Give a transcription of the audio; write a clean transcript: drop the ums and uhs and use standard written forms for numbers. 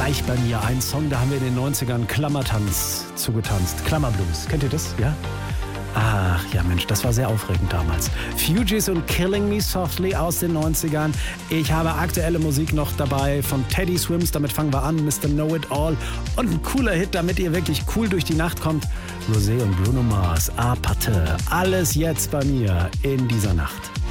gleich bei mir. Ein Song, da haben wir in den 90ern Klammertanz zugetanzt. Klammerblues. Kennt ihr das? Ja? Ach ja, Mensch, das war sehr aufregend damals. Fugees und Killing Me Softly aus den 90ern. Ich habe aktuelle Musik noch dabei von Teddy Swims, damit fangen wir an, Mr. Know It All. Und ein cooler Hit, damit ihr wirklich cool durch die Nacht kommt. Rosé und Bruno Mars, A Parte. Alles jetzt bei mir in dieser Nacht.